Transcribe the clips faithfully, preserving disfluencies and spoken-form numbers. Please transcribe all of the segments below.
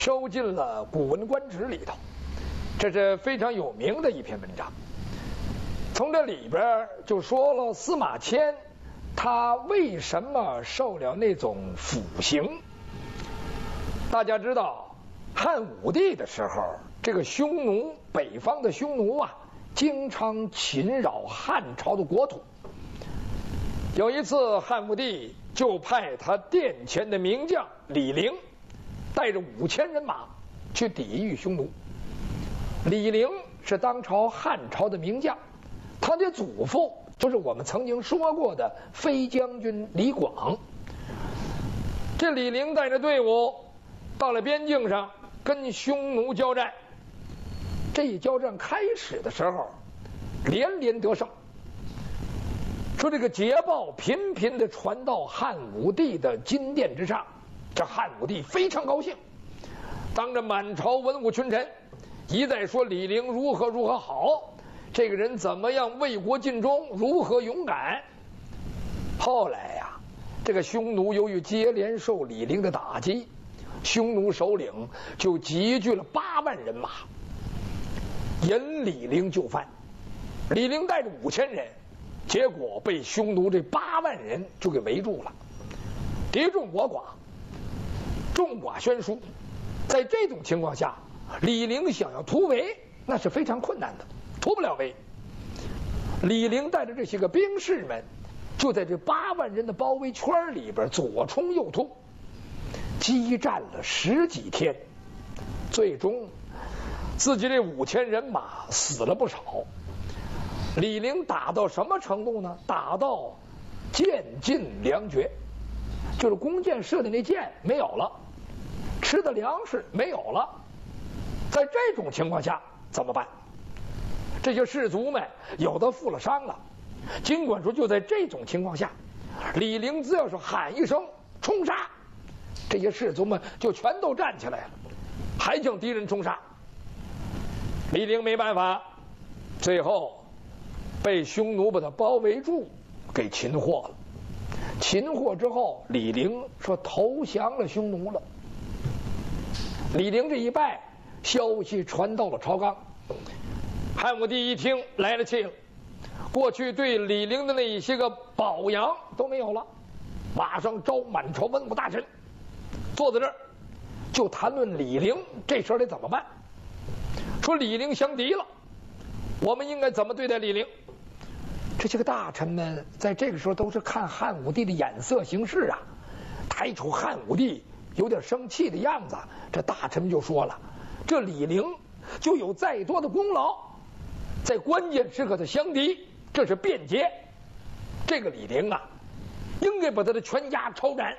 收进了《古文观止》里头，这是非常有名的一篇文章。从这里边就说了司马迁他为什么受了那种腐刑。大家知道汉武帝的时候，这个匈奴，北方的匈奴啊，经常侵扰汉朝的国土。有一次汉武帝就派他殿前的名将李陵带着五千人马去抵御匈奴。李陵是当朝汉朝的名将，他的祖父就是我们曾经说过的飞将军李广。这李陵带着队伍到了边境上跟匈奴交战。这一交战开始的时候连连得胜，说这个捷报频频的传到汉武帝的金殿之上，这汉武帝非常高兴，当着满朝文武群臣一再说李陵如何如何好，这个人怎么样为国尽忠，如何勇敢。后来呀、啊，这个匈奴由于接连受李陵的打击，匈奴首领就集聚了八万人马引李陵就范。李陵带着五千人，结果被匈奴这八万人就给围住了，敌众我寡，众寡悬殊。在这种情况下，李陵想要突围那是非常困难的，突不了围。李陵带着这些个兵士们就在这八万人的包围圈里边左冲右突，激战了十几天，最终自己这五千人马死了不少。李陵打到什么程度呢？打到箭尽粮绝，就是弓箭射的那箭没有了，吃的粮食没有了。在这种情况下怎么办？这些士卒们有的负了伤了，尽管说就在这种情况下，李陵只要是喊一声冲杀，这些士卒们就全都站起来了，还向敌人冲杀。李陵没办法，最后被匈奴把他包围住，给擒获了。擒获之后，李陵说投降了匈奴了。李陵这一败，消息传到了朝纲。汉武帝一听来了气了，过去对李陵的那一些个褒扬都没有了，马上召满朝文武大臣坐在这儿，就谈论李陵这事儿得怎么办。说李陵降敌了，我们应该怎么对待李陵？这些个大臣们在这个时候都是看汉武帝的眼色行事啊，他一瞅汉武帝有点生气的样子，这大臣们就说了，这李陵就有再多的功劳，在关键时刻的降敌，这是便捷，这个李陵啊应该把他的全家抄斩。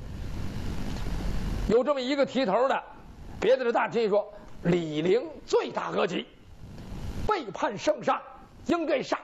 有这么一个提头的，别的的大臣说李陵罪大恶极，背叛圣上，应该杀。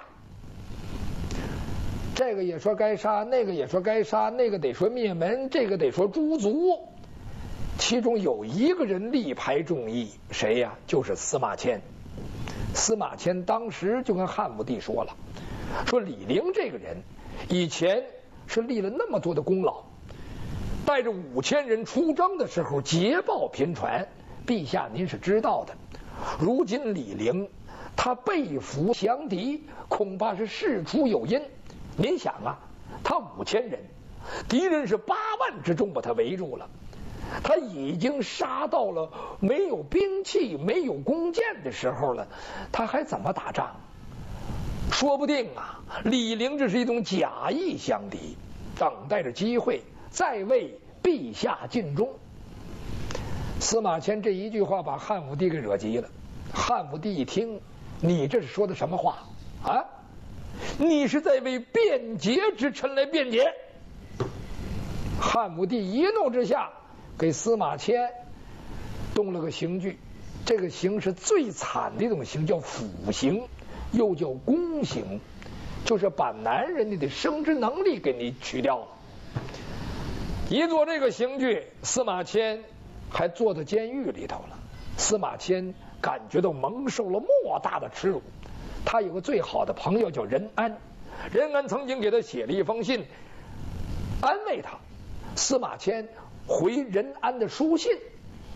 这个也说该杀，那个也说该杀，那个得说灭门，这个得说诛族。其中有一个人力排众议，谁呀？就是司马迁。司马迁当时就跟汉武帝说了，说李陵这个人以前是立了那么多的功劳，带着五千人出征的时候捷报频传，陛下您是知道的。如今李陵他被俘降敌，恐怕是事出有因。您想啊，他五千人，敌人是八万之中把他围住了，他已经杀到了没有兵器没有弓箭的时候了，他还怎么打仗？说不定啊，李陵这是一种假意降敌，等待着机会再为陛下尽忠。司马迁这一句话把汉武帝给惹急了。汉武帝一听，你这是说的什么话啊？你是在为便捷之臣来辩解。汉武帝一怒之下给司马迁动了个刑具，这个刑是最惨的一种刑，叫腐刑，又叫宫刑，就是把男人的生殖能力给你取掉了。一做这个刑具，司马迁还坐在监狱里头了。司马迁感觉到蒙受了莫大的耻辱。他有个最好的朋友叫任安，任安曾经给他写了一封信安慰他。司马迁回任安的书信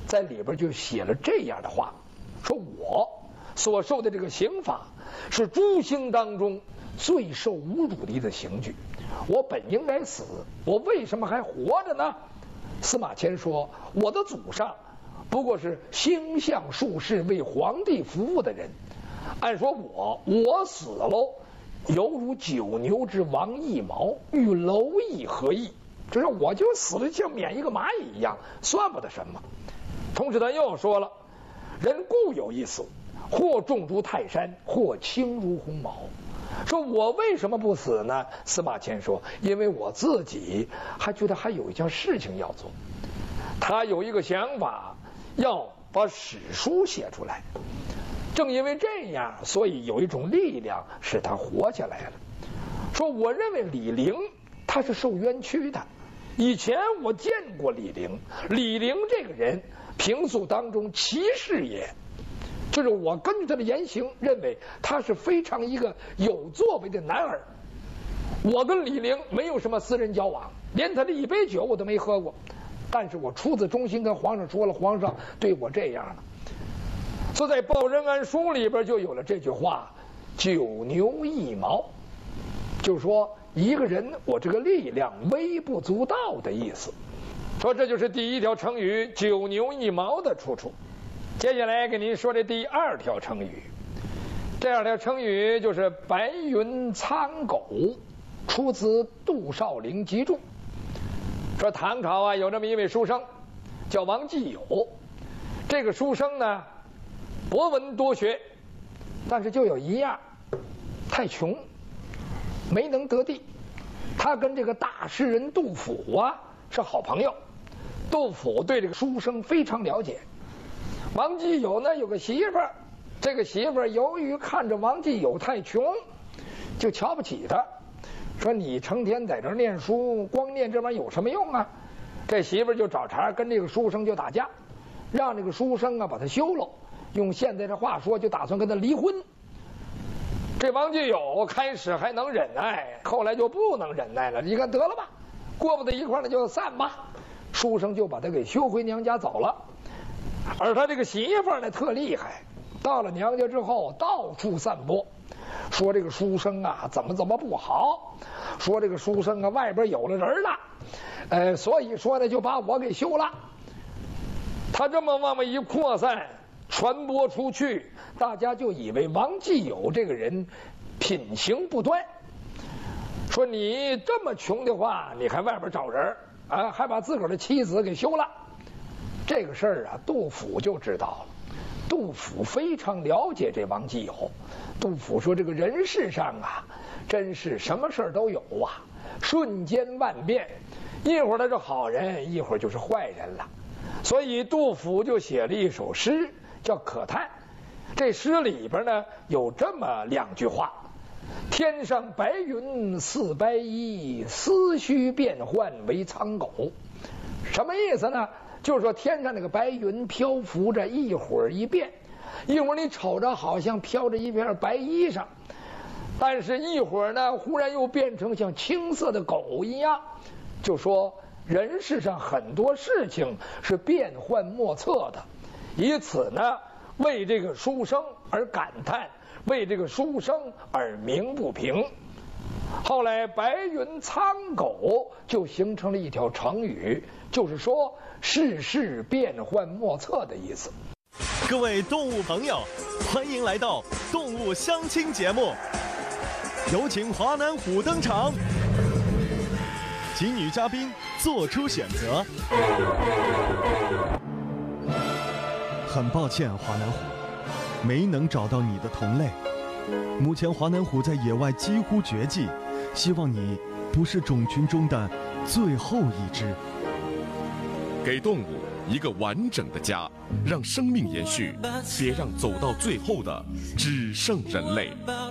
在里边就写了这样的话，说我所受的这个刑罚是诸刑当中最受侮辱的一个刑具，我本应该死，我为什么还活着呢？司马迁说，我的祖上不过是星相术士为皇帝服务的人，按说我我死喽，犹如九牛之王一毛，与蝼蚁何异？这是我就死了，像免一个蚂蚁一样，算不得什么。同时他又说了，人固有一死，或重如泰山，或轻如鸿毛。说我为什么不死呢？司马迁说，因为我自己还觉得还有一件事情要做。他有一个想法，要把史书写出来。正因为这样，所以有一种力量使他活下来了。说我认为李陵他是受冤屈的。以前我见过李陵，李陵这个人平素当中奇士也，就是我根据他的言行认为他是非常一个有作为的男儿。我跟李陵没有什么私人交往，连他的一杯酒我都没喝过，但是我出自忠心跟皇上说了，皇上对我这样了。所以在《报任安书》里边就有了这句话，九牛一毛，就是说一个人我这个力量微不足道的意思。说这就是第一条成语九牛一毛的出处。接下来给您说这第二条成语，这二条成语就是白云苍狗，出自杜少陵集注。说唐朝啊有这么一位书生叫王继友，这个书生呢博闻多学，但是就有一样，太穷，没能得第。他跟这个大诗人杜甫啊是好朋友，杜甫对这个书生非常了解。王继友呢有个媳妇儿，这个媳妇儿由于看着王继友太穷，就瞧不起他，说你成天在这念书，光念这玩意有什么用啊？这媳妇儿就找茬跟这个书生就打架，让这个书生啊把他休了，用现在的话说就打算跟他离婚。这王继友开始还能忍耐，后来就不能忍耐了，你看得了吧，过不到一块儿了就散吧。书生就把他给休回娘家走了。而他这个媳妇呢特厉害，到了娘家之后到处散播，说这个书生啊怎么怎么不好，说这个书生啊外边有了人了，呃，所以说呢就把我给休了。他这么往外一扩散传播出去，大家就以为王继友这个人品行不端，说你这么穷的话你还外边找人啊，还把自个儿的妻子给休了。这个事儿啊杜甫就知道了，杜甫非常了解这王继友。杜甫说这个人世上啊真是什么事儿都有啊，瞬间万变，一会儿他是好人，一会儿就是坏人了。所以杜甫就写了一首诗叫《可叹》，这诗里边呢有这么两句话：天上白云似白衣，思绪变幻为苍狗。什么意思呢？就是说天上那个白云漂浮着，一会儿一变，一会儿你瞅着好像飘着一片白衣裳，但是一会儿呢忽然又变成像青色的狗一样。就说人世上很多事情是变幻莫测的，以此呢为这个书生而感叹，为这个书生而鸣不平。后来白云苍狗就形成了一条成语，就是说世事变幻莫测的意思。 各位动物朋友，欢迎来到动物相亲节目，有请华南虎登场，请女嘉宾做出选择。很抱歉，华南虎，没能找到你的同类。目前华南虎在野外几乎绝迹，希望你不是种群中的最后一只。 给动物一个完整的家，让生命延续，别让走到最后的只剩人类。